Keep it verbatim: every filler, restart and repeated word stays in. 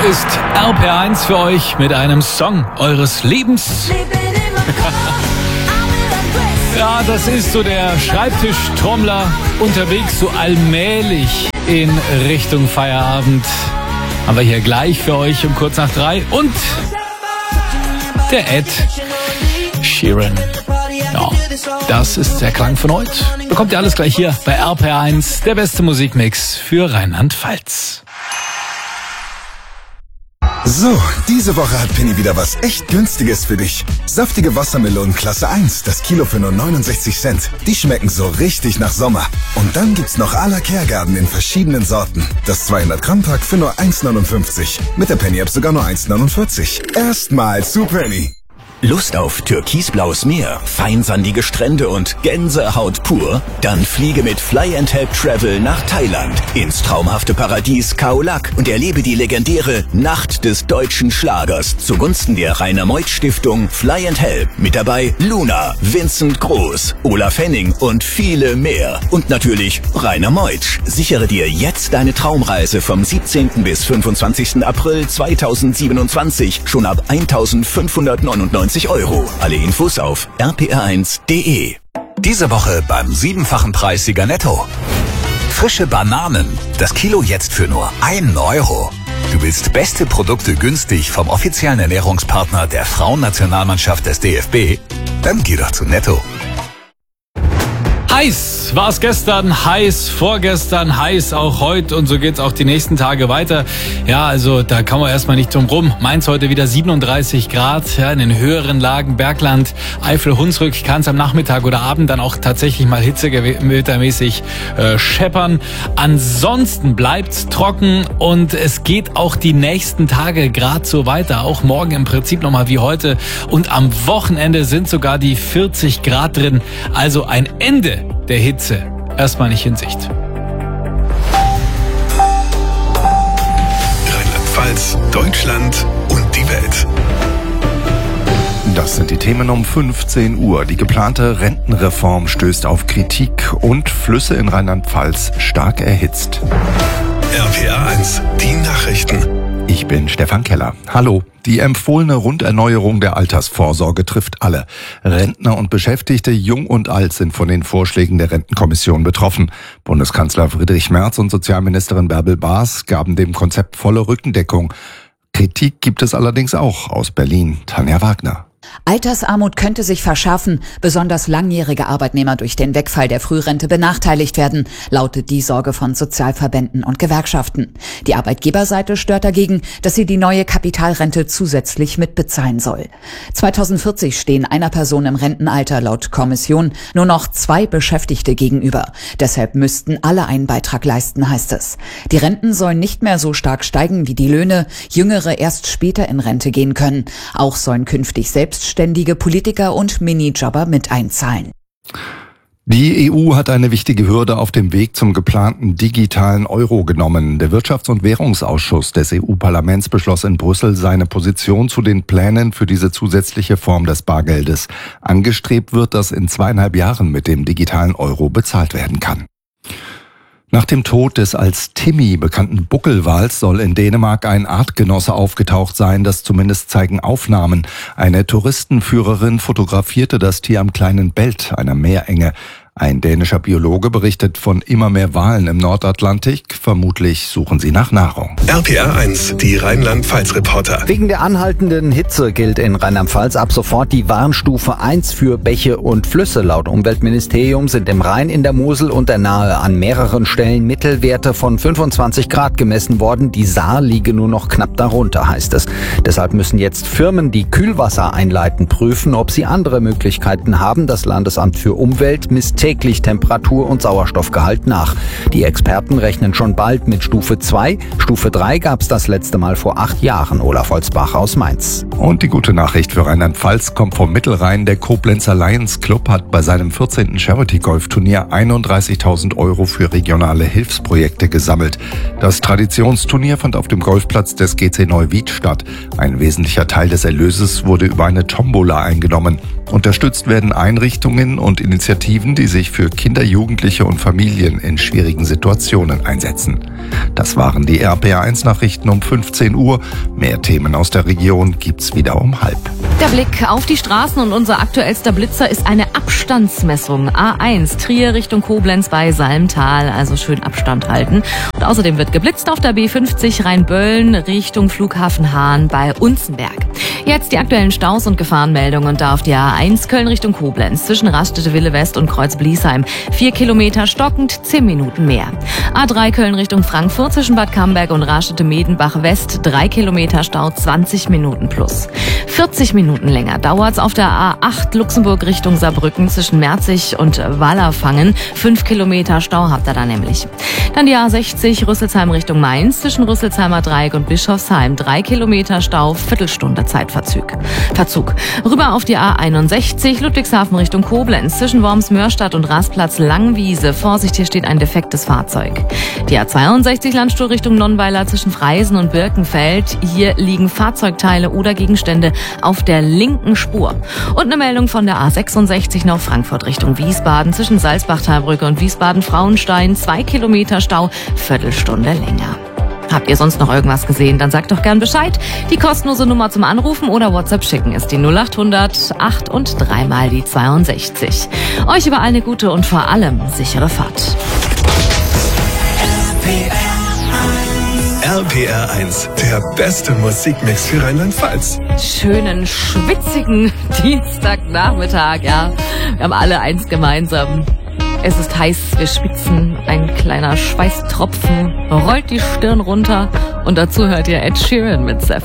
ist R P R eins für euch mit einem Song eures Lebens. Ja, das ist so der Schreibtischtrommler unterwegs, so allmählich in Richtung Feierabend. Haben wir hier gleich für euch um kurz nach drei. Und der Ed Sheeran. Ja, das ist der Klang von heute. Bekommt ihr alles gleich hier bei R P R eins, der beste Musikmix für Rheinland-Pfalz. So, diese Woche hat Penny wieder was echt Günstiges für dich. Saftige Wassermelonen Klasse eins, das Kilo für nur neunundsechzig Cent. Die schmecken so richtig nach Sommer. Und dann gibt's noch à la Kehrgarten in verschiedenen Sorten. Das zweihundert Gramm Pack für nur eins neunundfünfzig. Mit der Penny App sogar nur eins neunundvierzig. Erstmal zu Penny. Lust auf türkisblaues Meer, feinsandige Strände und Gänsehaut pur? Dann fliege mit Fly and Help Travel nach Thailand ins traumhafte Paradies Khao Lak und erlebe die legendäre Nacht des deutschen Schlagers zugunsten der Rainer Meuth Stiftung Fly and Help. Mit dabei Luna, Vincent Groß, Olaf Henning und viele mehr. Und natürlich Rainer Meuth. Sichere dir jetzt deine Traumreise vom siebzehnten bis fünfundzwanzigsten April zweitausendsiebenundzwanzig schon ab eintausendfünfhundertneunundneunzig Euro. Alle Infos auf r p r eins punkt d e. Diese Woche beim siebenfachen Preissieger Netto. Frische Bananen. Das Kilo jetzt für nur einen Euro. Du willst beste Produkte günstig vom offiziellen Ernährungspartner der Frauennationalmannschaft des D F B? Dann geh doch zu Netto. Heiß war es gestern, heiß vorgestern, heiß auch heute und so geht's auch die nächsten Tage weiter. Ja, also da kann man erstmal nicht drum rum. Mainz heute wieder siebenunddreißig Grad, ja, in den höheren Lagen, Bergland, Eifel, Hunsrück kann es am Nachmittag oder Abend dann auch tatsächlich mal hitzewettermäßig äh, scheppern. Ansonsten bleibt's trocken und es geht auch die nächsten Tage gerade so weiter. Auch morgen im Prinzip nochmal wie heute und am Wochenende sind sogar die vierzig Grad drin. Also ein Ende der Hitze erstmal nicht in Sicht. Rheinland-Pfalz, Deutschland und die Welt. Das sind die Themen um fünfzehn Uhr. Die geplante Rentenreform stößt auf Kritik und Flüsse in Rheinland-Pfalz stark erhitzt. R P R eins, die Nachrichten. Ich bin Stefan Keller. Hallo. Die empfohlene Runderneuerung der Altersvorsorge trifft alle. Rentner und Beschäftigte, jung und alt, sind von den Vorschlägen der Rentenkommission betroffen. Bundeskanzler Friedrich Merz und Sozialministerin Bärbel Baas gaben dem Konzept volle Rückendeckung. Kritik gibt es allerdings auch aus Berlin. Tanja Wagner. Altersarmut könnte sich verschärfen, besonders langjährige Arbeitnehmer durch den Wegfall der Frührente benachteiligt werden, lautet die Sorge von Sozialverbänden und Gewerkschaften. Die Arbeitgeberseite stört dagegen, dass sie die neue Kapitalrente zusätzlich mitbezahlen soll. zweitausendvierzig stehen einer Person im Rentenalter laut Kommission nur noch zwei Beschäftigte gegenüber. Deshalb müssten alle einen Beitrag leisten, heißt es. Die Renten sollen nicht mehr so stark steigen wie die Löhne, Jüngere erst später in Rente gehen können. Auch sollen künftig selbst selbstständige Politiker und Minijobber mit einzahlen. Die E U hat eine wichtige Hürde auf dem Weg zum geplanten digitalen Euro genommen. Der Wirtschafts- und Währungsausschuss des E U-Parlaments beschloss in Brüssel seine Position zu den Plänen für diese zusätzliche Form des Bargeldes. Angestrebt wird, dass in zweieinhalb Jahren mit dem digitalen Euro bezahlt werden kann. Nach dem Tod des als Timmy bekannten Buckelwals soll in Dänemark ein Artgenosse aufgetaucht sein, das zumindest zeigen Aufnahmen. Eine Touristenführerin fotografierte das Tier am kleinen Belt, einer Meerenge. Ein dänischer Biologe berichtet von immer mehr Walen im Nordatlantik. Vermutlich suchen sie nach Nahrung. R P R eins, die Rheinland-Pfalz-Reporter. Wegen der anhaltenden Hitze gilt in Rheinland-Pfalz ab sofort die Warnstufe eins für Bäche und Flüsse. Laut Umweltministerium sind im Rhein, in der Mosel und der Nahe an mehreren Stellen Mittelwerte von fünfundzwanzig Grad gemessen worden. Die Saar liege nur noch knapp darunter, heißt es. Deshalb müssen jetzt Firmen, die Kühlwasser einleiten, prüfen, ob sie andere Möglichkeiten haben. Das Landesamt für Umwelt misst täglich Temperatur und Sauerstoffgehalt nach. Die Experten rechnen schon bald mit Stufe zwei. Stufe drei gab es das letzte Mal vor acht Jahren. Olaf Holzbach aus Mainz. Und die gute Nachricht für Rheinland-Pfalz kommt vom Mittelrhein. Der Koblenzer Lions Club hat bei seinem vierzehnten Charity-Golf-Turnier einunddreißigtausend Euro für regionale Hilfsprojekte gesammelt. Das Traditionsturnier fand auf dem Golfplatz des G C Neuwied statt. Ein wesentlicher Teil des Erlöses wurde über eine Tombola eingenommen. Unterstützt werden Einrichtungen und Initiativen, die sich sich für Kinder, Jugendliche und Familien in schwierigen Situationen einsetzen. Das waren die R P R eins Nachrichten um fünfzehn Uhr. Mehr Themen aus der Region gibt's wieder um halb. Der Blick auf die Straßen und unser aktuellster Blitzer ist eine Abstandsmessung. A eins, Trier Richtung Koblenz bei Salmtal, also schön Abstand halten. Und außerdem wird geblitzt auf der B fünfzig Rheinböllen Richtung Flughafen Hahn bei Unzenberg. Jetzt die aktuellen Staus und Gefahrenmeldungen und da auf die A eins Köln Richtung Koblenz zwischen Raststätte-Wille West und Kreuz-Bliesheim. Vier Kilometer stockend, zehn Minuten mehr. A drei Köln Richtung Frankfurt zwischen Bad Camberg und Raststätte-Medenbach West. Drei Kilometer Stau, zwanzig Minuten plus. vierzig Minuten länger dauert's auf der A acht Luxemburg Richtung Saarbrücken zwischen Merzig und Wallerfangen. Fünf Kilometer Stau habt ihr da nämlich. Dann die A sechzig Rüsselsheim Richtung Mainz zwischen Rüsselsheimer Dreieck und Bischofsheim. Drei Kilometer Stau, Viertelstunde Zeitverzug. Verzug. Rüber auf die A einundsechzig Ludwigshafen Richtung Koblenz zwischen Worms-Mörstadt und Rastplatz Langwiese. Vorsicht, hier steht ein defektes Fahrzeug. Die A zweiundsechzig Landstuhl Richtung Nonnweiler zwischen Freisen und Birkenfeld. Hier liegen Fahrzeugteile oder Gegenstände auf der linken Spur. Und eine Meldung von der A sechsundsechzig noch Frankfurt Richtung Wiesbaden zwischen Salzbachtalbrücke und Wiesbaden-Frauenstein. Zwei Kilometer Stau, Viertelstunde länger. Habt ihr sonst noch irgendwas gesehen? Dann sagt doch gern Bescheid. Die kostenlose Nummer zum Anrufen oder WhatsApp schicken ist die null achthundert acht und dreimal die zweiundsechzig. Euch überall eine gute und vor allem sichere Fahrt. R P R eins, der beste Musikmix für Rheinland-Pfalz. Schönen, schwitzigen Dienstagnachmittag, ja. Wir haben alle eins gemeinsam. Es ist heiß, wir schwitzen, ein kleiner Schweißtropfen rollt die Stirn runter und dazu hört ihr Ed Sheeran mit Sapphire.